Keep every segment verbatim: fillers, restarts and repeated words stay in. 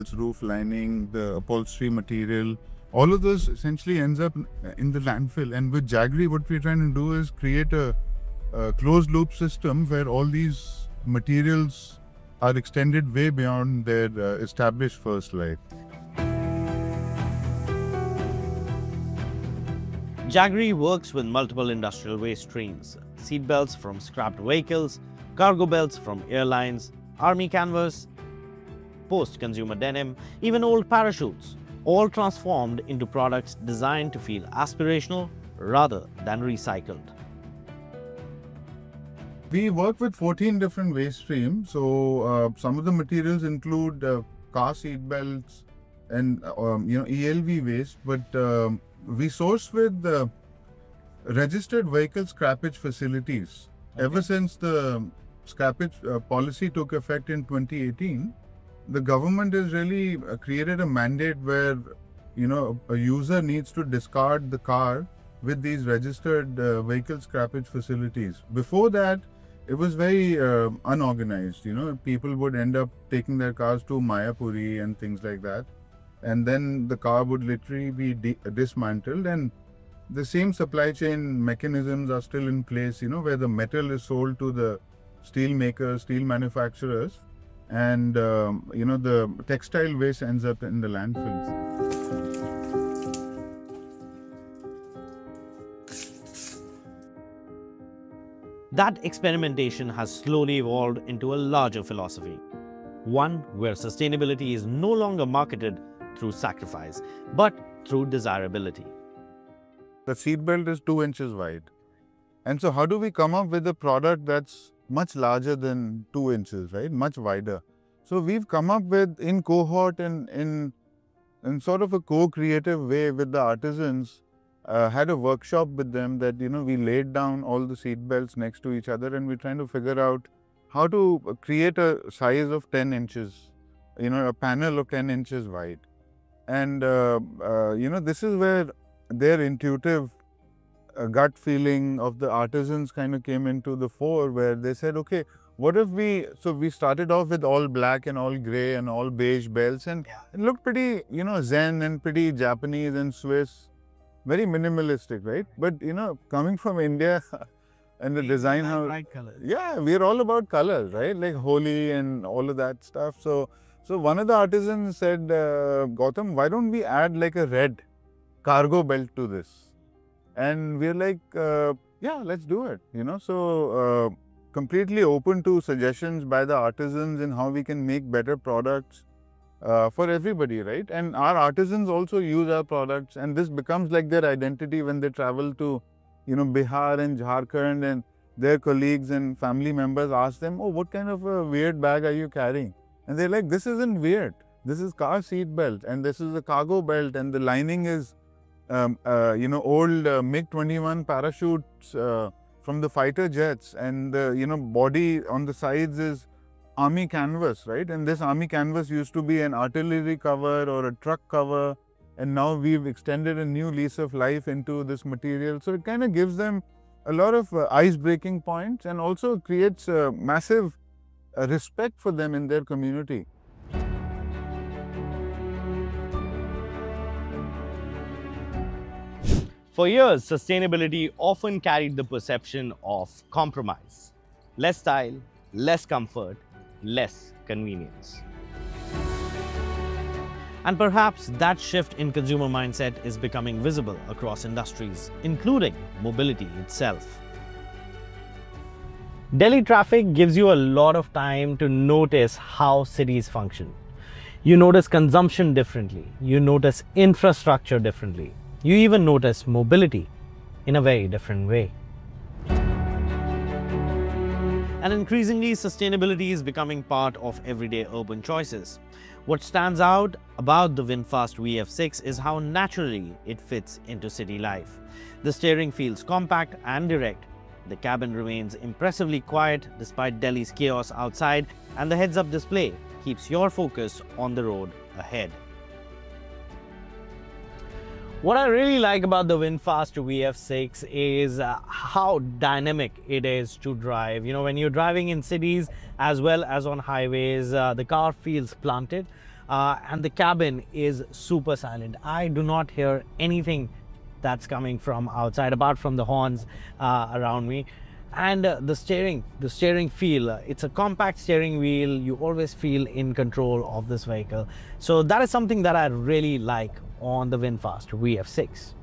its roof lining, the upholstery material, all of those essentially ends up in the landfill. And with Jaggery, what we're trying to do is create a, a closed loop system where all these materials are extended way beyond their uh, established first life. Jaggery works with multiple industrial waste streams: seat belts from scrapped vehicles, cargo belts from airlines, army canvas, post-consumer denim, even old parachutes, all transformed into products designed to feel aspirational rather than recycled. We work with fourteen different waste streams. So uh, some of the materials include uh, car seat belts and um, you know E L V waste, but um, we source with uh, registered vehicle scrappage facilities. Okay. Ever since the scrappage uh, policy took effect in twenty eighteen, the government has really uh, created a mandate where you know a user needs to discard the car with these registered uh, vehicle scrappage facilities. Before that, it was very uh, unorganized. You know, people would end up taking their cars to Mayapuri and things like that, and then the car would literally be dismantled, and the same supply chain mechanisms are still in place, you know, where the metal is sold to the steel makers, steel manufacturers, and um, you know, the textile waste ends up in the landfills. That experimentation has slowly evolved into a larger philosophy, one where sustainability is no longer marketed through sacrifice, but through desirability. The seat belt is two inches wide. And so how do we come up with a product that's much larger than two inches, right? Much wider. So we've come up with, in cohort and in, in sort of a co-creative way with the artisans, uh, had a workshop with them that, you know, we laid down all the seat belts next to each other, and we're trying to figure out how to create a size of ten inches, you know, a panel of ten inches wide. And, uh, uh, you know, this is where their intuitive uh, gut feeling of the artisans kind of came into the fore, where they said, okay, what if we, so we started off with all black and all gray and all beige belts, and yeah, it looked pretty, you know, Zen and pretty Japanese and Swiss, very minimalistic, right? But, you know, coming from India and the design house, bright colors. Yeah, we're all about colors, right? Like Holi and all of that stuff. So, so one of the artisans said, uh, Gautam, why don't we add like a red cargo belt to this? And we're like, uh, yeah, let's do it, you know. So uh, completely open to suggestions by the artisans in how we can make better products uh, for everybody, right? And our artisans also use our products, and this becomes like their identity when they travel to, you know, Bihar and Jharkhand, and their colleagues and family members ask them, oh, what kind of a weird bag are you carrying? And they're like, this isn't weird. This is car seat belt, and this is a cargo belt, and the lining is Um, uh, you know, old uh, MiG twenty-one parachutes uh, from the fighter jets, and the, you know, body on the sides is army canvas, right? And this army canvas used to be an artillery cover or a truck cover, and now we've extended a new lease of life into this material. So it kind of gives them a lot of uh, ice-breaking points, and also creates uh, massive uh, respect for them in their community. For years, sustainability often carried the perception of compromise. Less style, less comfort, less convenience. And perhaps that shift in consumer mindset is becoming visible across industries, including mobility itself. Delhi traffic gives you a lot of time to notice how cities function. You notice consumption differently. You notice infrastructure differently. You even notice mobility in a very different way. And increasingly, sustainability is becoming part of everyday urban choices. What stands out about the VinFast V F six is how naturally it fits into city life. The steering feels compact and direct. The cabin remains impressively quiet despite Delhi's chaos outside, and the heads-up display keeps your focus on the road ahead. What I really like about the VinFast V F six is uh, how dynamic it is to drive. You know, when you're driving in cities as well as on highways, uh, the car feels planted. uh, and the cabin is super silent. I do not hear anything that's coming from outside apart from the horns uh, around me. And uh, the steering, the steering feel, uh, it's a compact steering wheel. You always feel in control of this vehicle. So that is something that I really like on the VinFast V F six.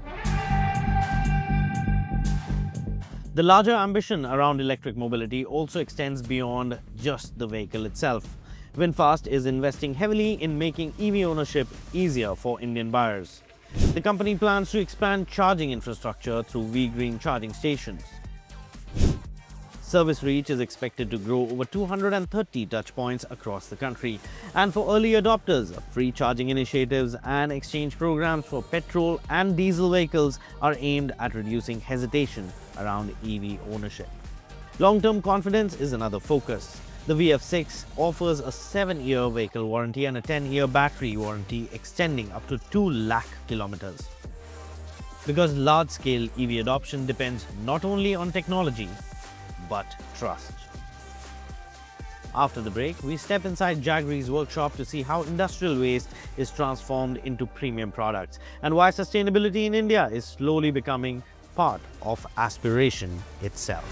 The larger ambition around electric mobility also extends beyond just the vehicle itself. VinFast is investing heavily in making E V ownership easier for Indian buyers. The company plans to expand charging infrastructure through V-Green charging stations. Service reach is expected to grow over two hundred thirty touchpoints across the country. And for early adopters, free charging initiatives and exchange programs for petrol and diesel vehicles are aimed at reducing hesitation around E V ownership. Long-term confidence is another focus. The V F six offers a seven year vehicle warranty and a ten year battery warranty extending up to two lakh kilometers. Because large-scale E V adoption depends not only on technology, but trust. After the break, we step inside Jagri's workshop to see how industrial waste is transformed into premium products and why sustainability in India is slowly becoming part of aspiration itself.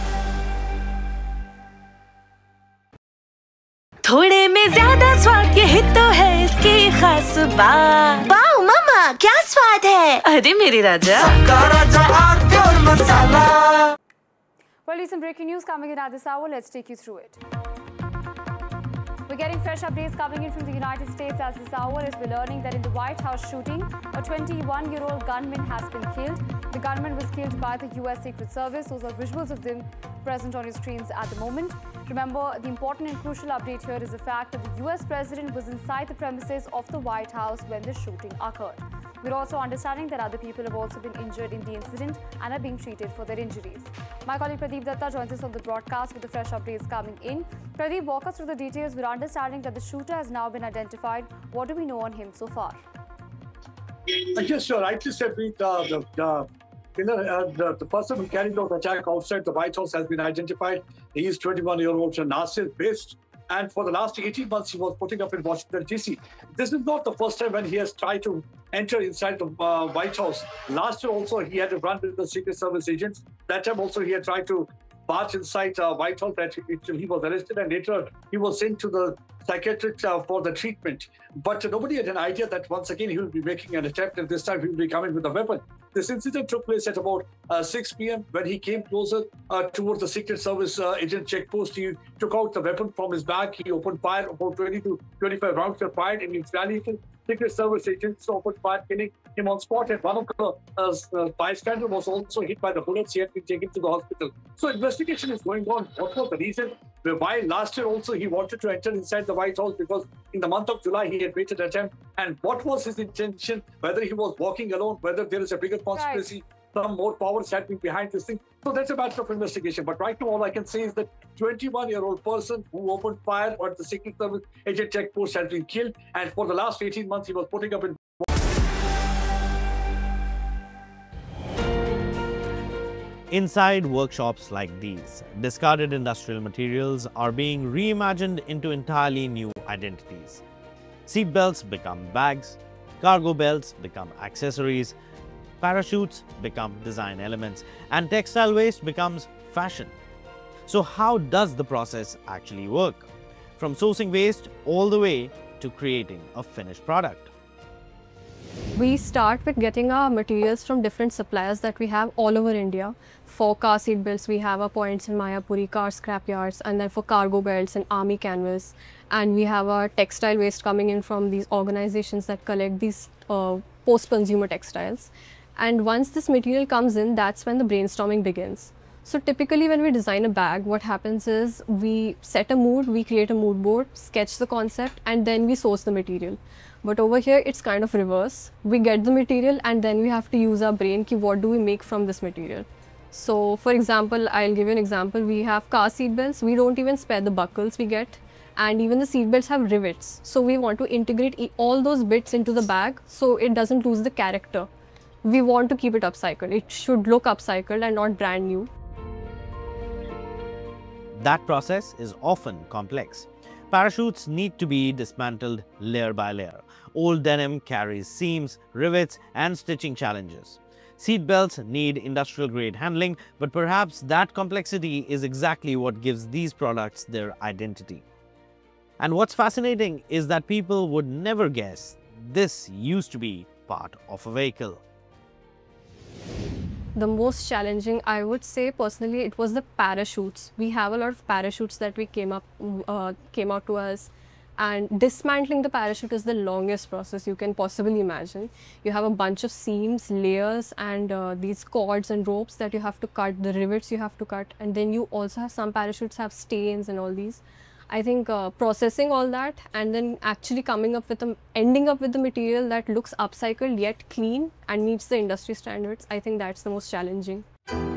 थोड़े में ज्यादा स्वाद ये तो है इसकी खास बात। वाओ मामा क्या स्वाद है? अरे मेरे राजा सबका राजा आग और मसाला। Well, recent breaking news coming in at this hour. Let's take you through it. We're getting fresh updates coming in from the United States as this hour as we're learning that in the White House shooting, a twenty-one year old gunman has been killed. The gunman was killed by the U S Secret Service. Those are visuals of them present on your screens at the moment. Remember, the important and crucial update here is the fact that the U S President was inside the premises of the White House when the shooting occurred. We're also understanding that other people have also been injured in the incident and are being treated for their injuries. My colleague Pradeep Datta joins us on the broadcast with the fresh updates coming in. Pradeep, walk us through the details. We're understanding that the shooter has now been identified. What do we know on him so far? Yes, you're rightly said, Preet. Uh, the, the, you know, uh, the, the person who carried out the attack outside the White House has been identified. He is twenty-one year old Nasir based. And for the last eighteen months, he was putting up in Washington, D C. This is not the first time when he has tried to enter inside the uh, White House. Last year also, he had to run with the Secret Service agents. That time also, he had tried to march inside uh, White House until he was arrested, and later he was sent to the psychiatrist uh, for the treatment. But uh, nobody had an idea that once again he will be making an attempt, and this time he will be coming with a weapon. This incident took place at about uh, six p m When he came closer uh, towards the Secret Service uh, agent checkpost, he took out the weapon from his bag. He opened fire. About twenty to twenty-five rounds were fired, and in retaliation, Secret Service agents opened fire, killing him on spot. And one of the uh, uh, bystanders was also hit by the bullets. He had been taken to the hospital. So investigation is going on. What was the reason? Why last year also he wanted to enter inside the White House because in the month of July he had made an attempt. And what was his intention? Whether he was walking alone, whether there is a bigger conspiracy, right, some more powers had been behind this thing. So that's a matter of investigation. But right now all I can say is that twenty-one year old person who opened fire at the Secret Service agent checkpost has been killed. And for the last eighteen months he was putting up in Inside workshops like these, discarded industrial materials are being reimagined into entirely new identities. Seat belts become bags, cargo belts become accessories, parachutes become design elements, and textile waste becomes fashion. So how does the process actually work? From sourcing waste all the way to creating a finished product. We start with getting our materials from different suppliers that we have all over India. For car seat belts, we have our points in Mayapuri car scrap yards, and then for cargo belts and army canvas. And we have our textile waste coming in from these organizations that collect these uh, post-consumer textiles. And once this material comes in, that's when the brainstorming begins. So typically when we design a bag, what happens is we set a mood, we create a mood board, sketch the concept, and then we source the material. But over here, it's kind of reverse. We get the material and then we have to use our brain, ki what do we make from this material. So for example, I'll give you an example. We have car seat belts. We don't even spare the buckles we get. And even the seat belts have rivets. So we want to integrate e all those bits into the bag so it doesn't lose the character. We want to keep it upcycled. It should look upcycled and not brand new. That process is often complex. Parachutes need to be dismantled layer by layer. Old denim carries seams, rivets, and stitching challenges. Seat belts need industrial-grade handling, but perhaps that complexity is exactly what gives these products their identity. And what's fascinating is that people would never guess this used to be part of a vehicle. The most challenging, I would say personally, it was the parachutes. We have a lot of parachutes that we came up, uh, came out to us, and dismantling the parachute is the longest process you can possibly imagine. You have a bunch of seams, layers, and uh, these cords and ropes that you have to cut, the rivets you have to cut, and then you also have some parachutes have stains and all these. I think uh, processing all that and then actually coming up with a, ending up with the material that looks upcycled yet clean and meets the industry standards, I think that's the most challenging.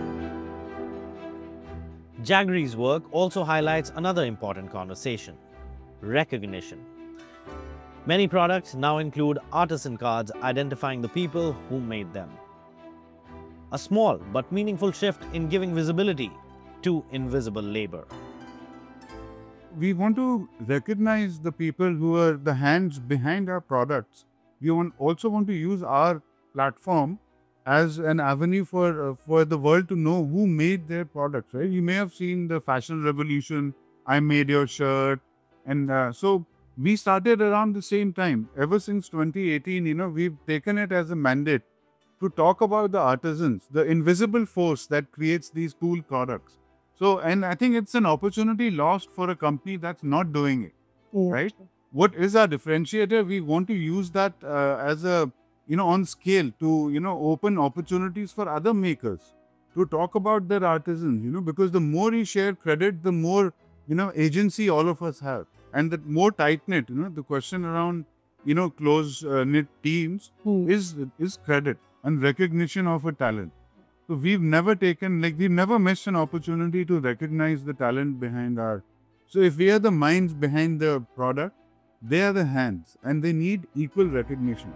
Jaggery's work also highlights another important conversation: recognition. Many products now include artisan cards identifying the people who made them. A small but meaningful shift in giving visibility to invisible labor. We want to recognize the people who are the hands behind our products. We want, also want to use our platform as an avenue for uh, for the world to know who made their products, right? You may have seen the fashion revolution, I made your shirt, and uh, so we started around the same time. Ever since twenty eighteen, you know, we've taken it as a mandate to talk about the artisans, the invisible force that creates these cool products. So, and I think it's an opportunity lost for a company that's not doing it, Mm. right? What is our differentiator? We want to use that uh, as a, you know, on scale to, you know, open opportunities for other makers to talk about their artisans, you know, because the more you share credit, the more, you know, agency all of us have. And the more tight-knit, you know, the question around, you know, close-knit teams Mm. is, is credit and recognition of a talent. So we've never taken, like we've never missed an opportunity to recognize the talent behind our. So if we are the minds behind the product, they are the hands and they need equal recognition.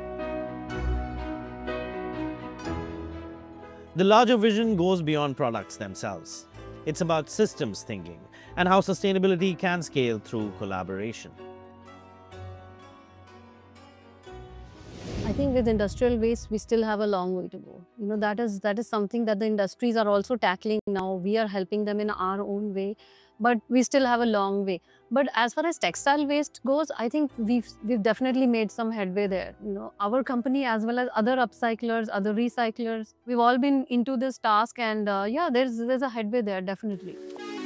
The larger vision goes beyond products themselves. It's about systems thinking and how sustainability can scale through collaboration. I think with industrial waste, we still have a long way to go. You know, that is that is something that the industries are also tackling now. We are helping them in our own way, but we still have a long way. But as far as textile waste goes, I think we've we've definitely made some headway there. You know, our company as well as other upcyclers, other recyclers, we've all been into this task, and uh, yeah, there's there's a headway there definitely.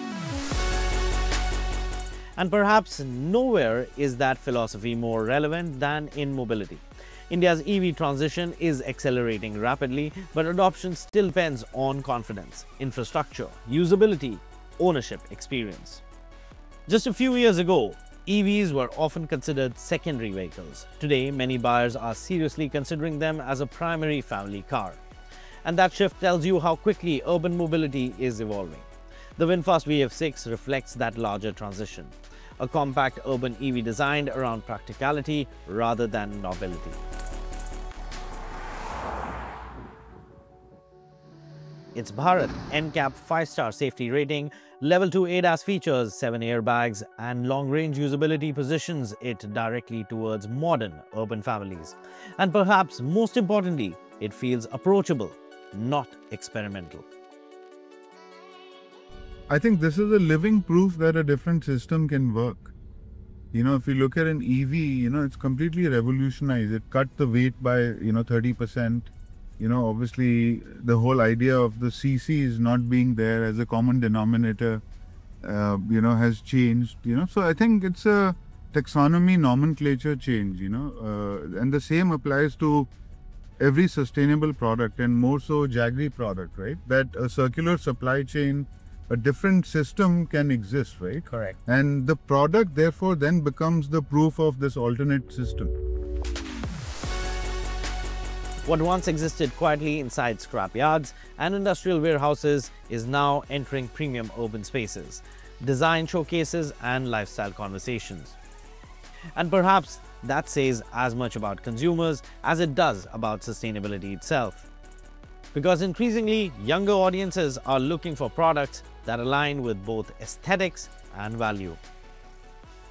And perhaps nowhere is that philosophy more relevant than in mobility. India's E V transition is accelerating rapidly, but adoption still depends on confidence, infrastructure, usability, ownership experience. Just a few years ago, E Vs were often considered secondary vehicles. Today, many buyers are seriously considering them as a primary family car. And that shift tells you how quickly urban mobility is evolving. The VinFast V F six reflects that larger transition, a compact urban E V designed around practicality rather than novelty. Its Bharat N CAP five star safety rating, level two A D A S features, seven airbags, and long-range usability positions it directly towards modern urban families. And perhaps most importantly, it feels approachable, not experimental. I think this is a living proof that a different system can work. You know, if you look at an E V, you know, it's completely revolutionized. It cut the weight by, you know, thirty percent. You know, obviously the whole idea of the C Cs not being there as a common denominator, uh, you know, has changed, you know. So I think it's a taxonomy nomenclature change, you know, uh, and the same applies to every sustainable product, and more so Jaggery product, right? That a circular supply chain, a different system can exist, right? Correct. And the product therefore then becomes the proof of this alternate system. What once existed quietly inside scrap yards and industrial warehouses is now entering premium urban spaces, design showcases, and lifestyle conversations. And perhaps that says as much about consumers as it does about sustainability itself. Because increasingly, younger audiences are looking for products that align with both aesthetics and value.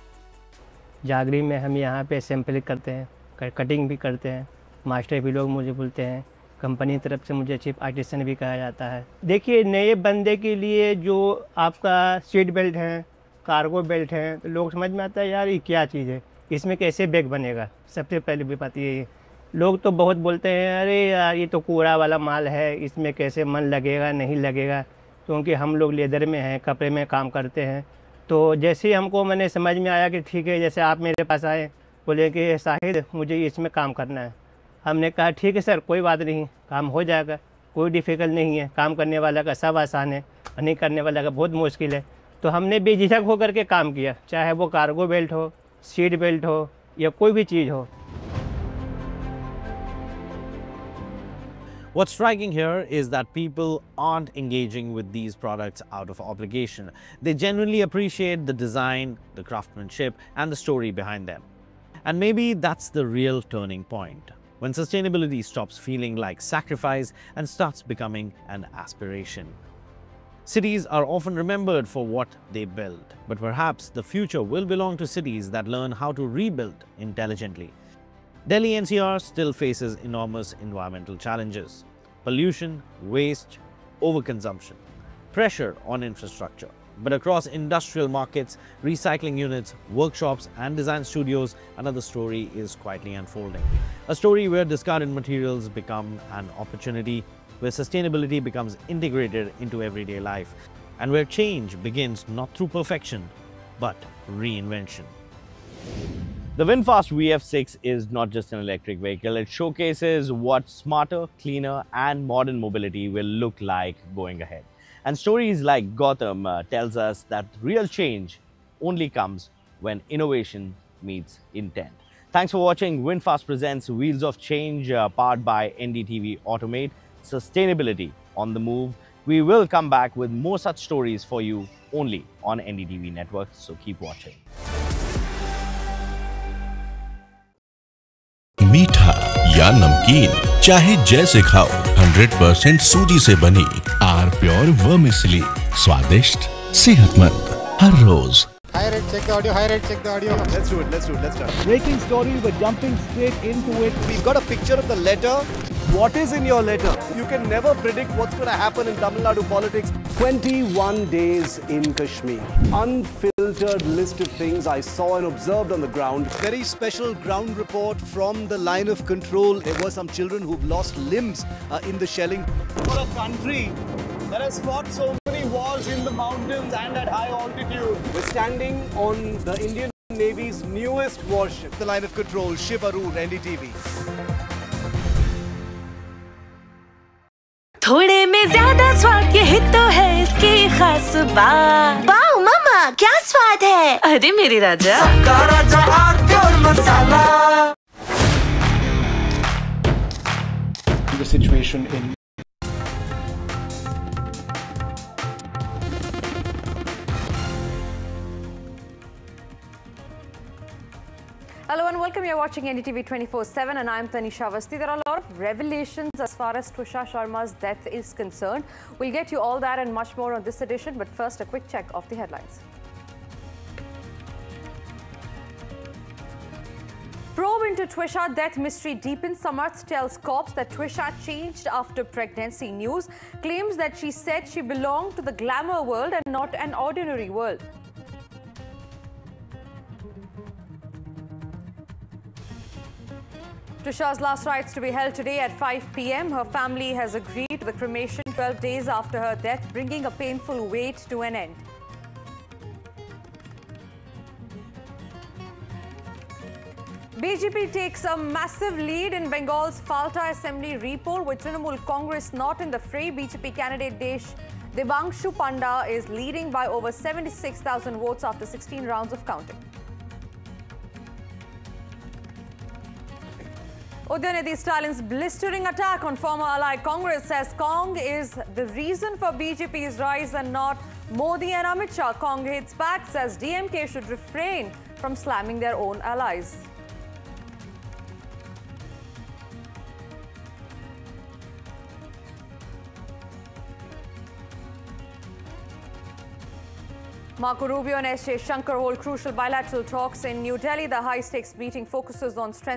जागरी में हम यहाँ पे sampling करते हैं, cutting भी करते हैं, master भी लोग मुझे बोलते हैं, कंपनी की तरफ से मुझे चीफ आर्टिसन भी कहा जाता है। देखिए, नए बंदे के लिए जो आपका सीट बेल्ट है, कार्गो बेल्ट है, तो लोग समझ में आता है यार ये क्या चीज़ है, इसमें कैसे बैग बनेगा। सबसे पहले भी बात ये है, लोग तो बहुत बोलते हैं अरे यार ये तो कूड़ा वाला माल है, इसमें कैसे मन लगेगा नहीं लगेगा, क्योंकि हम लोग लेदर में हैं, कपड़े में काम करते हैं। तो जैसे ही हमको मैंने समझ में आया कि ठीक है, जैसे आप मेरे पास आए, बोले कि शाहिद मुझे इसमें काम करना है, हमने कहा ठीक है सर, कोई बात नहीं, काम हो जाएगा, कोई डिफ़िकल्ट नहीं है, काम करने वाला का सब आसान है, नहीं करने वाला का बहुत मुश्किल है। तो हमने बेझिझक होकर के काम किया, चाहे वो कार्गो बेल्ट हो, सीट बेल्ट हो या कोई भी चीज़ हो। What's striking here is that people aren't engaging with these products out of obligation. They genuinely appreciate the design, the craftsmanship, and the story behind them. And maybe that's the real turning point, when sustainability stops feeling like sacrifice and starts becoming an aspiration. Cities are often remembered for what they build, but perhaps the future will belong to cities that learn how to rebuild intelligently. Delhi N C R still faces enormous environmental challenges: pollution, waste, overconsumption, pressure on infrastructure. But across industrial markets, recycling units, workshops and design studios, another story is quietly unfolding. A story where discarded materials become an opportunity, where sustainability becomes integrated into everyday life, and where change begins not through perfection, but reinvention. The VinFast V F six is not just an electric vehicle, it showcases what smarter, cleaner and modern mobility will look like going ahead. And stories like Gautam uh, tells us that real change only comes when innovation meets intent. Thanks for watching. VinFast presents Wheels of Change, uh, powered by N D T V Automate. Sustainability on the move. We will come back with more such stories for you only on N D T V Network, so keep watching. मीठा या नमकीन, चाहे जैसे खाओ, hundred percent सूजी से बनी are pure vermicelli, स्वादिष्ट, सेहतमंद हर रोज। Hi Red, check the audio. Hi Red, check the audio. Let's do it. Let's do it. Let's start. Breaking story. We're jumping straight into it. We've got a picture of the letter. What is in your letter? You can never predict what's going to happen in Tamil Nadu politics. twenty-one days in Kashmir. Unfiltered list of things I saw and observed on the ground. Very special ground report from the line of control. There were some children who've lost limbs uh, in the shelling. For a country that has fought so many wars in the mountains and at high altitude, we're standing on the Indian Navy's newest warship. The line of control, Shiv Arun, N D T V. थोड़े में ज्यादा स्वाद, यही तो है इसकी खास बात। वाओ मामा, क्या स्वाद है, अरे मेरे राजा। सबका राजा are pure masala. The situation in Hello and welcome. You're watching N D T V twenty-four seven and I'm Tanisha Avasthi. There are a lot of revelations as far as Trisha Sharma's death is concerned. We'll get you all that and much more on this edition, but first a quick check of the headlines. Probe into Trisha death mystery deepens. Samarth tells cops that Trisha changed after pregnancy. News claims that she said she belonged to the glamour world and not an ordinary world. Trisha's last rites to be held today at five p m Her family has agreed to the cremation twelve days after her death, bringing a painful wait to an end. B J P takes a massive lead in Bengal's Falta Assembly repoll, with Trinamool Congress not in the fray. B J P candidate Desh Debangshu Panda is leading by over seventy-six thousand votes after sixteen rounds of counting. Udayanidhi Stalin's blistering attack on former ally Congress says Cong is the reason for B J P's rise and not Modi and Amit Shah. Cong hits back, says D M K should refrain from slamming their own allies. Marco Rubio and S J Shankar hold crucial bilateral talks in New Delhi. The high-stakes meeting focuses on strengthening